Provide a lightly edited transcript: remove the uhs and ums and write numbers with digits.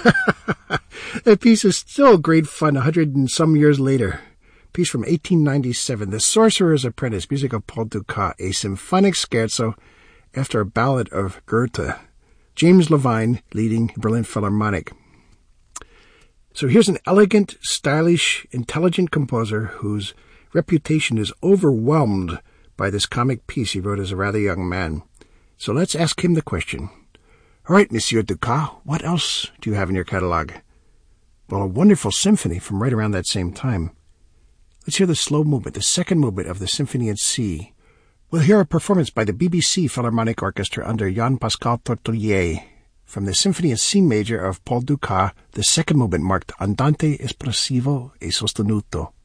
That piece is still great fun 100 and some years later. Piece from 1897, The Sorcerer's Apprentice, music of Paul Dukas, a symphonic scherzo after a ballad of Goethe. James Levine leading Berlin Philharmonic. So here's an elegant, stylish, intelligent composer whose reputation is overwhelmed by this comic piece he wrote as a rather young man. So let's ask him the question. All right, Monsieur Dukas, what else do you have in your catalog? Well, a wonderful symphony from right around that same time. Let's hear the slow movement, the second movement of the Symphony in C. We'll hear a performance by the BBC Philharmonic Orchestra under Jean-Pascal Tortolier from the Symphony in C major of Paul Dukas, the second movement marked Andante espressivo e sostenuto.